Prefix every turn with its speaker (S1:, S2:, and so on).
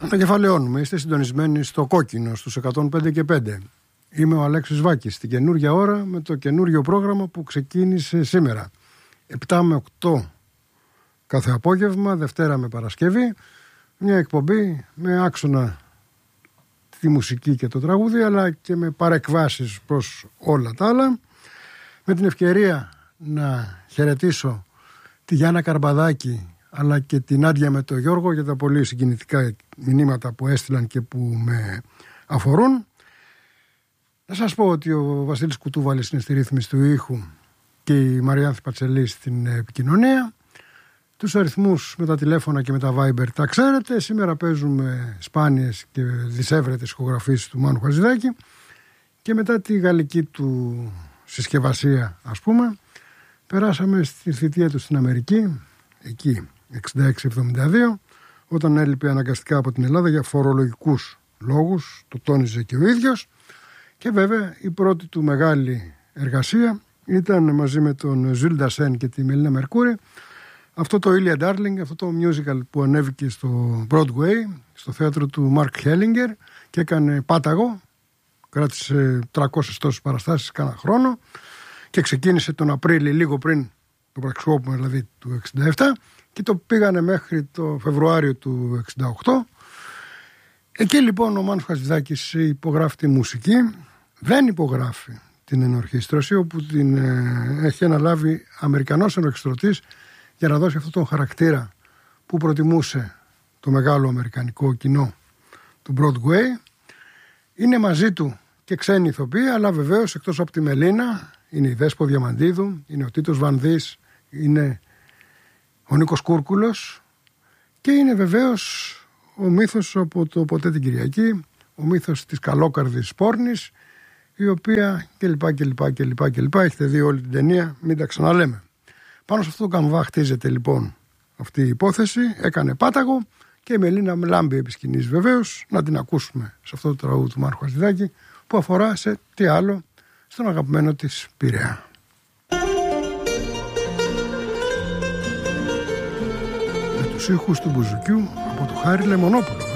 S1: Ανακεφαλαιώνουμε, είστε συντονισμένοι στο Κόκκινο στους 105 και 5. Είμαι ο Αλέξης Βάκης, στην καινούργια ώρα με το καινούργιο πρόγραμμα που ξεκίνησε σήμερα. 7 με 8 κάθε απόγευμα, Δευτέρα με Παρασκευή. Μια εκπομπή με άξονα τη μουσική και το τραγούδι, αλλά και με παρεκβάσεις προς όλα τα άλλα. Με την ευκαιρία να χαιρετήσω τη Γιάννα Καρμπαδάκη, αλλά και την Άντια με τον Γιώργο για τα πολύ συγκινητικά μηνύματα που έστειλαν και που με αφορούν. Να σας πω ότι ο Βασίλης Κουτούβαλης είναι στη ρύθμιση του ήχου και η Μαριάνθη Πατσελή στην επικοινωνία. Τους αριθμούς με τα τηλέφωνα και με τα Viber τα ξέρετε. Σήμερα παίζουμε σπάνιες και δισεύρετες ηχογραφήσεις του Μάνου Χατζηδάκη και μετά τη γαλλική του συσκευασία, ας πούμε, περάσαμε στη θητεία του στην Αμερική, εκεί 66-72, όταν έλειπε αναγκαστικά από την Ελλάδα για φορολογικούς λόγους, το τόνιζε και ο ίδιος. Και βέβαια η πρώτη του μεγάλη εργασία ήταν μαζί με τον Ζουλ Ντασέν και τη Μελίνα Μερκούρη αυτό το Ήλια Ντάρλινγκ, αυτό το musical που ανέβηκε στο Broadway, στο θέατρο του Μαρκ Χέλιγκερ και έκανε πάταγο, κράτησε 300 τόσες παραστάσεις κάνα χρόνο και ξεκίνησε τον Απρίλιο, λίγο πριν το πραξικόπημα δηλαδή του 67, και το πήγανε μέχρι το Φεβρουάριο του 68. Εκεί λοιπόν ο Μάνος Χατζηδάκης υπογράφει τη μουσική, δεν υπογράφει την ενορχήστρωση, όπου την έχει αναλάβει Αμερικανός ενορχιστρωτής για να δώσει αυτόν τον χαρακτήρα που προτιμούσε το μεγάλο αμερικανικό κοινό του Broadway. Είναι μαζί του και ξένοι ηθοποιοί, αλλά βεβαίως εκτός από τη Μελίνα είναι η Δέσπο Διαμαντίδου, είναι ο Τίτος Βανδύς, είναι ο Νίκος Κούρκουλος και είναι βεβαίως ο μύθος από το Ποτέ την Κυριακή, ο μύθος της καλόκαρδης Πόρνης, η οποία κλπ. Έχετε δει όλη την ταινία, μην τα ξαναλέμε. Πάνω σε αυτό το καμβά χτίζεται λοιπόν αυτή η υπόθεση, έκανε πάταγο και η Μελίνα λάμπει επί σκηνής βεβαίως. Να την ακούσουμε σε αυτό το τραγούδι του Μάνου Χατζηδάκη που αφορά σε τι άλλο, στον αγαπημένο της Πειραιά. Με τους ήχους του Μπουζουκιού από το Χάρη Λεμονόπουλο.